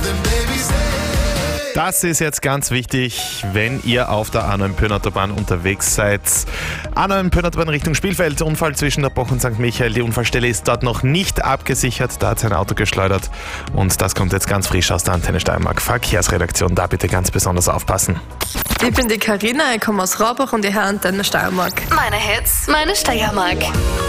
Das ist jetzt ganz wichtig, wenn ihr auf der A9-Pöhn-Autobahn unterwegs seid. A9-Pöhn-Autobahn Richtung Spielfeld, Unfall zwischen der Boch und St. Michael. Die Unfallstelle ist dort noch nicht abgesichert, da hat sein Auto geschleudert. Und das kommt jetzt ganz frisch aus der Antenne Steiermark Verkehrsredaktion. Da bitte ganz besonders aufpassen. Ich bin die Carina, ich komme aus Raubach und ich höre Antenne Steiermark. Meine Hits, meine Steiermark.